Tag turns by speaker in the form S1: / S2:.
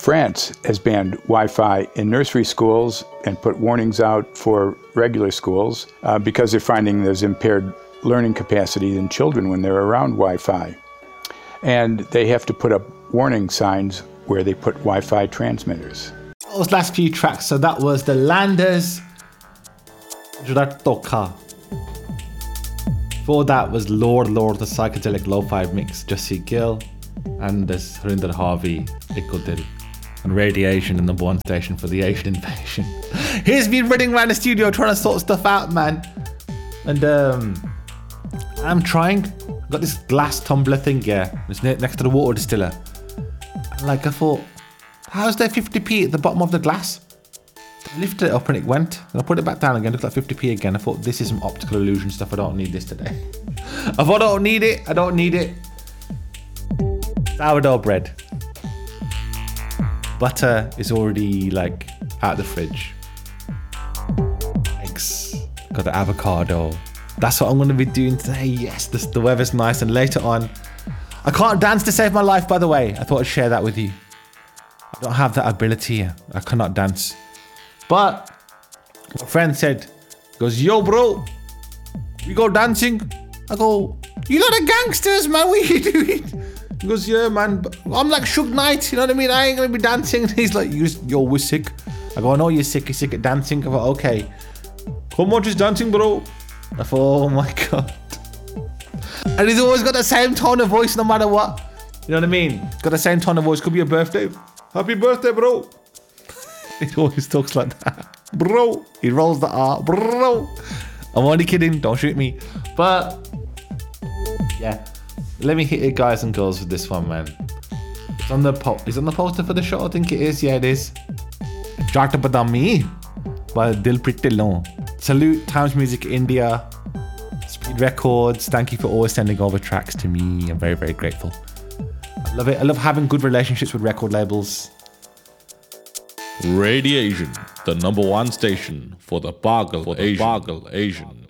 S1: France has banned Wi-Fi in nursery schools and put warnings out for regular schools because they're finding there's impaired learning capacity in children when they're around Wi-Fi. And they have to put up warning signs where they put Wi-Fi transmitters.
S2: Those last few tracks, so that was the Landers Juratoka. Before that was Lord, the psychedelic lo-fi mix, Jussie Gill, and there's Harinder Harvey, Ikkodil, and Radiation, the #1 station for the Asian invasion. Here's me running around the studio trying to sort stuff out, man. And I'm trying. I've got this glass tumbler thing here. It's next to the water distiller. I thought, how's there 50p at the bottom of the glass? I lifted it up and it went. And I put it back down again, looked like 50p again. I thought, this is some optical illusion stuff. I don't need this today. I thought, I don't need it. I don't need it. Sourdough bread. Butter is already out the fridge. Eggs. Got the avocado. That's what I'm going to be doing today. Yes, the weather's nice. And later on, I can't dance to save my life, by the way. I thought I'd share that with you. I don't have that ability. I cannot dance. But my friend said, goes, yo, bro, we go dancing. I go, you lot of gangsters, man. What are you doing? He goes, yeah, man. I'm like Suge Knight. You know what I mean? I ain't going to be dancing. And he's like, yo, we're sick. I go, I know you're sick. You're sick at dancing. I thought, okay. Come on, just dancing, bro. I thought, oh my God. And he's always got the same tone of voice no matter what. You know what I mean? Got the same tone of voice. Could be your birthday. Happy birthday, bro. He always talks like that. Bro. He rolls the R. Bro. I'm only kidding. Don't shoot me. But, yeah. Let me hit it, guys and girls, with this one, man. It's on the poster for the show? I think it is. Yeah, it is. Jata Badami by Dilpreet Dhillon. Salute Times Music India, Speed Records. Thank you for always sending over tracks to me. I'm very, very grateful. I love it. I love having good relationships with record labels.
S3: Radiation, the #1 station for the Bargle Asian.